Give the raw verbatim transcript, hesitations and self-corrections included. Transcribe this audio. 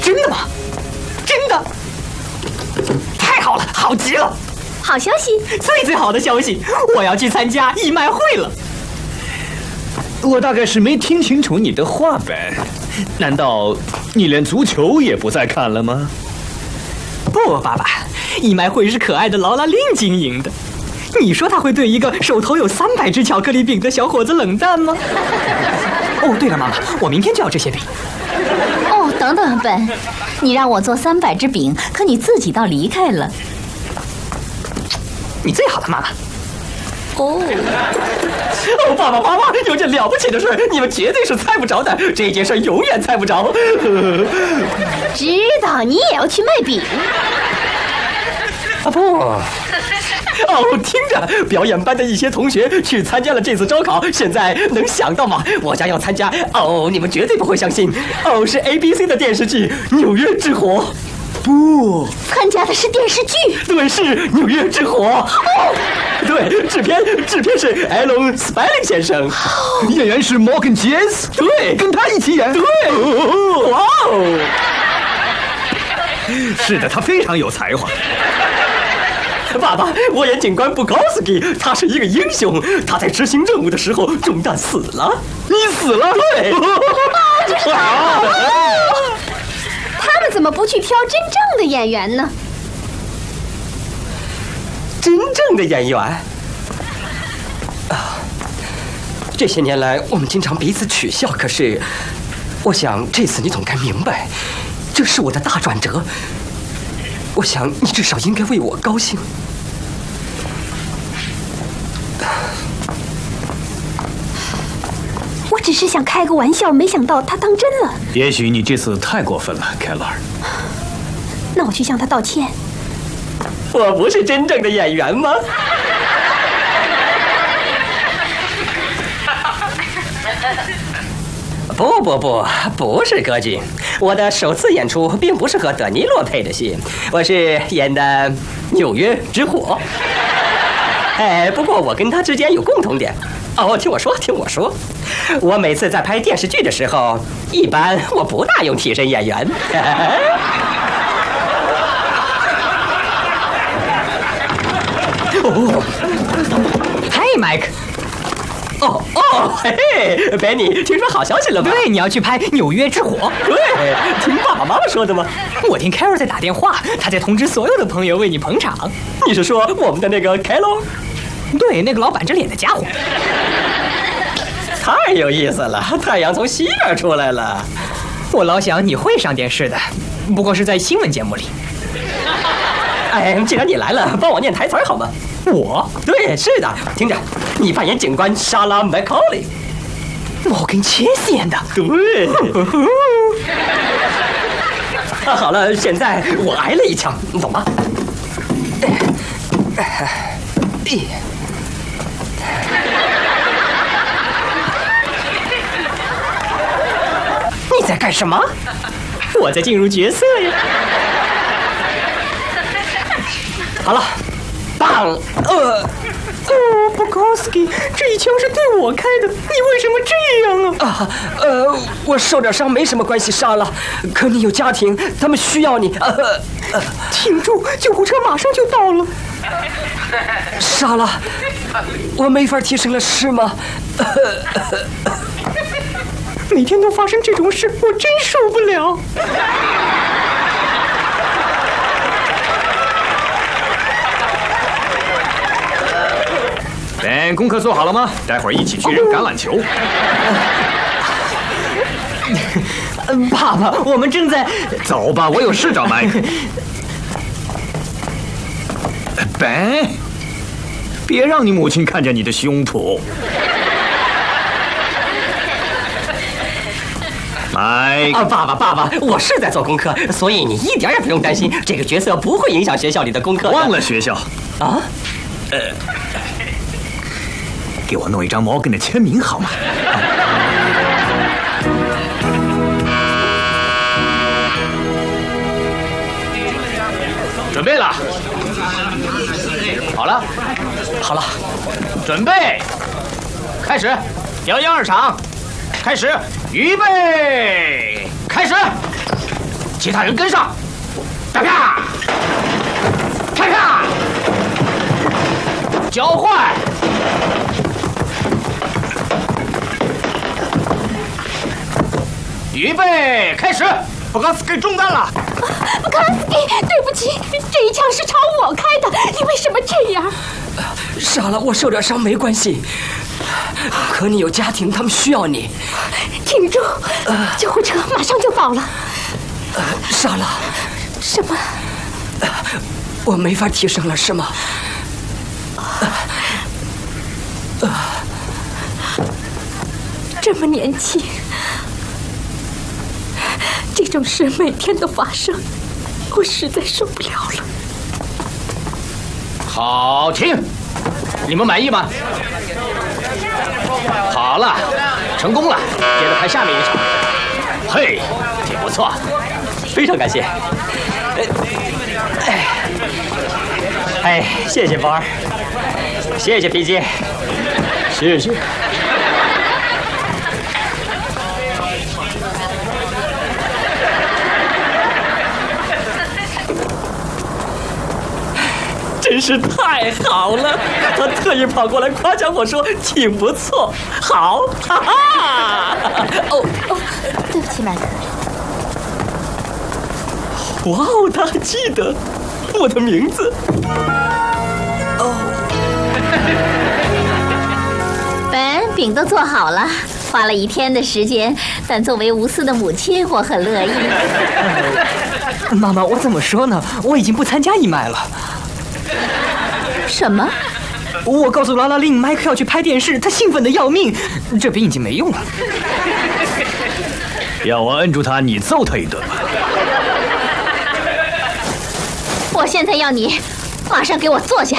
真的吗？真的？太好了，好极了！ 好消息！ 最最好的消息，我要去参加义卖会了。 我大概是没听清楚你的话呗？难道你连足球也不再看了吗？ 不，爸爸，义卖会是可爱的劳拉令经营的。你说他会对一个手头有三百只巧克力饼的小伙子冷淡吗？哦，对了，妈妈，我明天就要这些饼。 哦，等等，本，你让我做三百只饼，可你自己倒离开了。 你最好了，妈妈。 哦， 哦，爸爸妈妈，有件了不起的事，你们绝对是猜不着的。这件事永远猜不着。 知道你也要去卖饼？ 啊不。哦，听着，表演班的一些同学去参加了这次招考，现在能想到吗？我将要参加哦，你们绝对不会相信，哦，是 A B C 的电视剧《纽约之火》。不， 参加的是电视剧。 对，是《纽约之火》。哦，对，制片制片是 Alan Spelling 先生， 演员是 Morgan Jazz， 对， 跟他一起演。 对，哇哦， 是的，他非常有才华。 爸爸，我演警官布高斯基，他是一个英雄。他在执行任务的时候中弹死了。 你死了？ 对。 这是好啊！他们怎么不去挑真正的演员呢？ 真正的演员啊！这些年来，我们经常彼此取笑，可是，我想这次你总该明白，这是我的大转折。我想你至少应该为我高兴。 我只是想开个玩笑，没想到他当真了。 也许你这次太过分了，凯勒尔。 那我去向他道歉。 我不是真正的演员吗？不不不，不是歌剧。我的首次演出并不是和德尼洛配的戏，我是演的《纽约之火》。哎，不过我跟他之间有共同点。哦，听我说，听我说，我每次在拍电视剧的时候，一般我不大用替身演员。哦，嗨，Mike。哦哦，嘿嘿 ，Benny， 听说好消息了吧？对，你要去拍《纽约之火》。对，听爸爸妈妈说的吗？我听 Carol 在打电话，他在通知所有的朋友为你捧场。你是说我们的那个 Carol？ 对，那个老板着脸的家伙。太有意思了，太阳从西边出来了。我老想你会上电视的，不过是在新闻节目里。哎，既然你来了，帮我念台词好吗？我？对，是的，听着，你扮演警官莎拉·麦考利。我跟切斯演的。对。啊，好了，现在我挨了一枪，你懂吗？你在干什么？我在进入角色呀。好了，棒！呃，哦，布高斯基，这一枪是对我开的，你为什么这样啊？啊，呃，我受点伤没什么关系，莎拉。可你有家庭，他们需要你。呃，呃，挺住，救护车马上就到了。莎拉，我没法提升了，是吗？每天都发生这种事，我真受不了。 Ben， 功课做好了吗？待会儿一起去扔橄榄球。 爸爸，我们正在…… 走吧，我有事找麦克。Ben， 别让你母亲看见你的胸脯。麦啊，爸爸，爸爸，我是在做功课，所以你一点也不用担心，这个角色不会影响学校里的功课的。 忘了学校啊？ 呃。给我弄一张摩根的签名好吗？准备了，好了， 好了， 准备，开始，表演二场，开始，预备，开始。 其他人跟上。啪啪，啪啪，交换。预备，开始。布卡斯给中弹了。 布卡斯基，对不起，这一枪是朝我开的，你为什么这样？ 傻了，我受点伤没关系。可你有家庭，他们需要你。 挺住！救护车马上就到了。 呃，傻了。 什么？ 呃，我没法提升了，是吗？ 呃，这么年轻，这种事每天都发生，我实在受不了了。 好，停！你们满意吗？好了，成功了，接着看下面一场。嘿，挺不错， 非常感谢。哎，哎，谢谢包儿，谢谢皮基，谢谢。真是太好了！他特意跑过来夸奖我说挺不错，好，哈哈！哦哦，对不起，麦克。 哇哦，他还记得我的名字。哦， 本饼都做好了，花了一天的时间，但作为无私的母亲，我很乐意。 妈妈，我怎么说呢？我已经不参加义卖了。 什么？ 我告诉拉拉令，麦克要去拍电视，他兴奋的要命。这饼已经没用了。 要我摁住他，你揍他一顿吧。 我现在要你马上给我坐下。